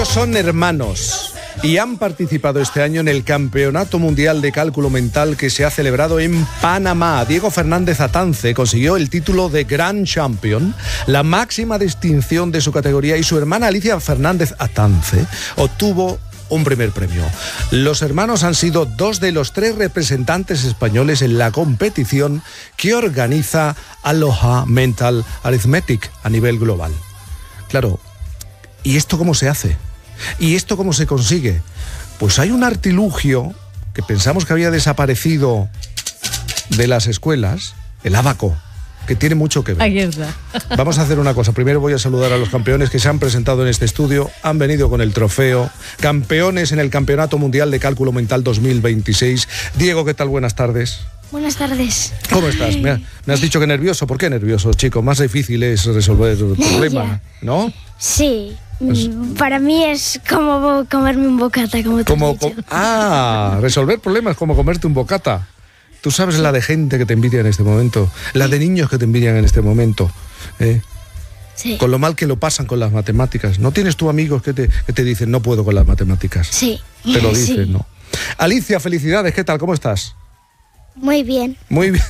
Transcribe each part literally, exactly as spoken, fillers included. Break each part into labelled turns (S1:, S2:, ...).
S1: Ellos son hermanos y han participado este año en el Campeonato Mundial de Cálculo Mental que se ha celebrado en Panamá. Diego Fernández Atance consiguió el título de Grand Champion, la máxima distinción de su categoría, y su hermana Alicia Fernández Atance obtuvo un primer premio. Los hermanos han sido dos de los tres representantes españoles en la competición que organiza Aloha Mental Arithmetic a nivel global. Claro, ¿y esto cómo se hace? ¿Y esto cómo se consigue? Pues hay un artilugio que pensamos que había desaparecido de las escuelas, el ábaco, que tiene mucho que ver.
S2: Ahí está.
S1: Vamos a hacer una cosa. Primero voy a saludar a los campeones que se han presentado en este estudio. Han venido con el trofeo. Campeones en el Campeonato Mundial de Cálculo Mental dos mil veintiséis. Diego, ¿qué tal? Buenas tardes.
S3: Buenas tardes.
S1: ¿Cómo estás? Me, ha, me has dicho que nervioso. ¿Por qué nervioso, chico? Más difícil es resolver problemas, ¿no?
S3: Sí. Pues, para mí es como comerme un bocata, como tú
S1: como,
S3: has dicho.
S1: Com- ah, resolver problemas como comerte un bocata. Tú sabes la de gente que te envidia en este momento, la de niños que te envidian en este momento, ¿eh?
S3: Sí.
S1: Con lo mal que lo pasan con las matemáticas. ¿No tienes tú amigos que te, que te dicen no puedo con las matemáticas?
S3: Sí.
S1: Te lo dicen,
S3: Sí.
S1: ¿no? Alicia, felicidades, ¿qué tal? ¿Cómo estás?
S3: Muy bien.
S1: Muy bien.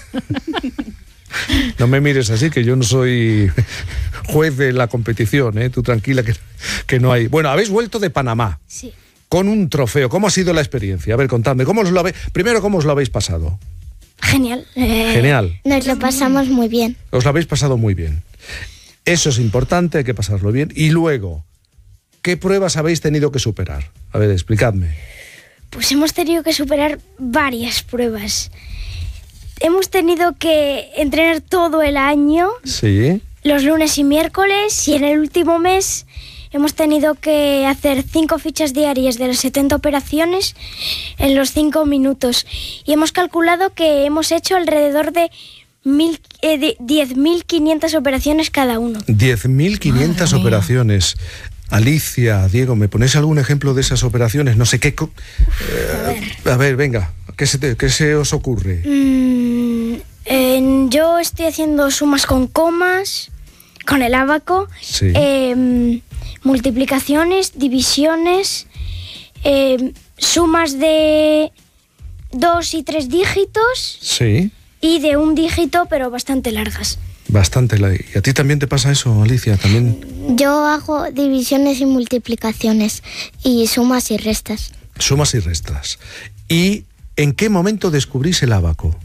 S1: No me mires así, que yo no soy juez de la competición, ¿eh? Tú tranquila que, que no hay. Bueno, habéis vuelto de Panamá.
S3: Sí.
S1: Con un trofeo. ¿Cómo ha sido la experiencia? A ver, contadme. ¿Cómo os lo habéis... Primero, ¿cómo os lo habéis pasado?
S3: Genial. Eh,
S1: Genial.
S3: Nos lo pasamos muy bien.
S1: Os lo habéis pasado muy bien. Eso es importante, hay que pasarlo bien. Y luego, ¿qué pruebas habéis tenido que superar? A ver, explicadme.
S3: Pues hemos tenido que superar varias pruebas. Hemos tenido que entrenar todo el año,
S1: Sí.
S3: los lunes y miércoles, y en el último mes hemos tenido que hacer cinco fichas diarias de las setenta operaciones en los cinco minutos. Y hemos calculado que hemos hecho alrededor de, mil, eh, de diez mil quinientas operaciones cada uno.
S1: diez mil quinientas operaciones. Alicia, Diego, ¿me ponéis algún ejemplo de esas operaciones? No sé qué... Co- eh,
S3: A ver.
S1: a ver, venga, ¿qué se, te- qué se os ocurre?
S3: Mm, eh, yo estoy haciendo sumas con comas, con el ábaco,
S1: Sí.
S3: eh, multiplicaciones, divisiones, eh, sumas de dos y tres dígitos
S1: Sí,
S3: y de un dígito, pero bastante largas.
S1: bastante. La... ¿Y a ti también te pasa eso, Alicia? ¿También
S4: Yo hago divisiones y multiplicaciones y sumas y restas.
S1: sumas y restas? ¿Y en qué momento descubrís el ábaco?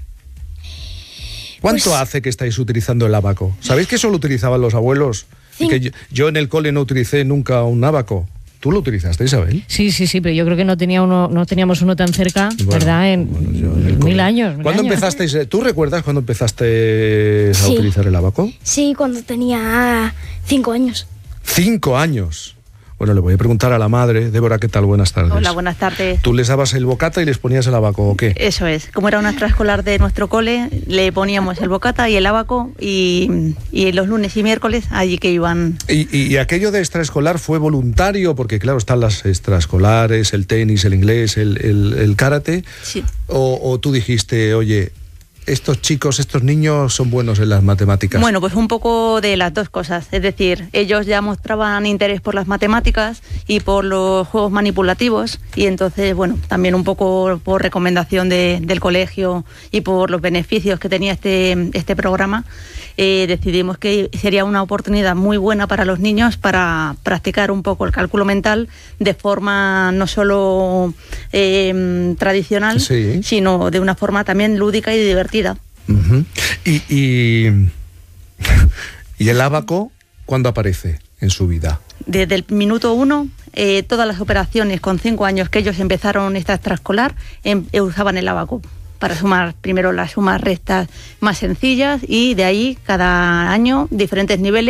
S1: ¿Cuánto
S3: Pues-
S1: hace que estáis utilizando el ábaco? ¿Sabéis que eso lo utilizaban los abuelos? Y
S3: Cin-
S1: que yo, yo en el cole no utilicé nunca un ábaco. ¿Tú lo utilizaste, Isabel?
S2: Sí, sí, sí, pero yo creo que no tenía uno, no teníamos uno tan cerca,
S1: Bueno,
S2: ¿verdad? En,
S1: bueno, yo en el
S2: mil
S1: cole.
S2: años. mil
S1: ¿Cuándo
S2: años.
S1: empezasteis? eh, ¿Tú recuerdas cuándo empezaste a
S3: Sí.
S1: utilizar el ábaco?
S3: Sí, cuando tenía cinco años.
S1: Cinco años. Bueno, le voy a preguntar a la madre. Débora, ¿qué tal? Buenas tardes.
S5: Hola, buenas tardes.
S1: ¿Tú les dabas el bocata y les ponías el ábaco o qué?
S5: Eso es, como era una extraescolar de nuestro cole, le poníamos el bocata y el ábaco y, y los lunes y miércoles allí que iban.
S1: Y, y, y aquello de extraescolar fue voluntario, porque claro, están las extraescolares, el tenis, el inglés, el, el, el karate.
S5: Sí.
S1: O, o tú dijiste, oye, estos chicos, estos niños son buenos en las matemáticas.
S5: Bueno, pues un poco de las dos cosas, es decir, ellos ya mostraban interés por las matemáticas y por los juegos manipulativos y entonces, bueno, también un poco por recomendación de, del colegio y por los beneficios que tenía este, este programa, eh, decidimos que sería una oportunidad muy buena para los niños para practicar un poco el cálculo mental de forma no solo eh, tradicional,
S1: Sí.
S5: sino de una forma también lúdica y divertida.
S1: Ujú. Y, y, y el ábaco, ¿cuándo aparece en su vida?
S5: Desde el minuto uno, eh, todas las operaciones con cinco años que ellos empezaron esta extraescolar, em, eh, usaban el ábaco para sumar primero las sumas restas más sencillas y de ahí cada año diferentes niveles.